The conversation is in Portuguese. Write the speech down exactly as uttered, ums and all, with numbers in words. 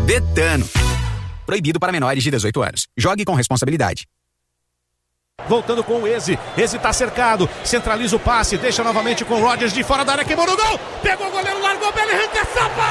Betano. Proibido para menores de dezoito anos. Jogue com responsabilidade. Voltando com o Eze. Eze tá cercado. Centraliza o passe. Deixa novamente com o Rodgers de fora da área. Queimou no gol. Pegou o goleiro, largou. Bellingham, que sapa!